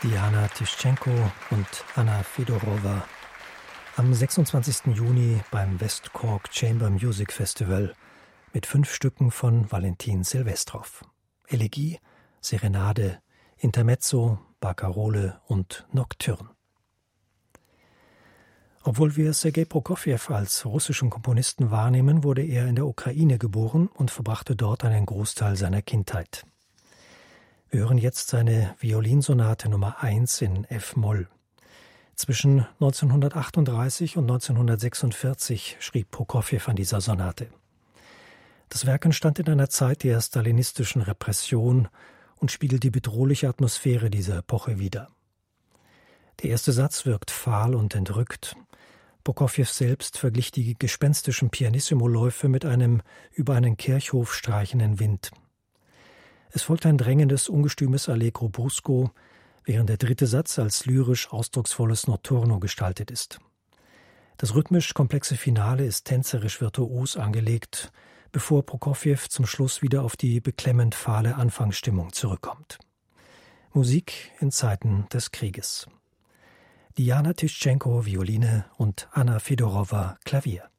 Diana Tischenko und Anna Fedorova am 26. Juni beim West Cork Chamber Music Festival mit 5 Stücken von Valentin Silvestrov. Elegie, Serenade, Intermezzo, Barkarole und Nocturne. Obwohl wir Sergei Prokofjew als russischen Komponisten wahrnehmen, wurde er in der Ukraine geboren und verbrachte dort einen Großteil seiner Kindheit. Wir hören jetzt seine Violinsonate Nummer 1 in F-Moll. Zwischen 1938 und 1946 schrieb Prokofjew an dieser Sonate. Das Werk entstand in einer Zeit der stalinistischen Repression und spiegelt die bedrohliche Atmosphäre dieser Epoche wider. Der erste Satz wirkt fahl und entrückt. Prokofjew selbst verglich die gespenstischen Pianissimo-Läufe mit einem über einen Kirchhof streichenden Wind. Es folgt ein drängendes, ungestümes Allegro brusco, während der dritte Satz als lyrisch ausdrucksvolles Notturno gestaltet ist. Das rhythmisch komplexe Finale ist tänzerisch virtuos angelegt, bevor Prokofjew zum Schluss wieder auf die beklemmend fahle Anfangsstimmung zurückkommt. Musik in Zeiten des Krieges. Diana Tischenko, Violine und Anna Fedorova, Klavier.